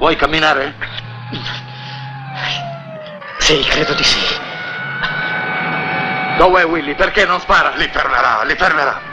Vuoi camminare? Sì, credo di sì. Dov'è Willy? Perché non spara? Li fermerà.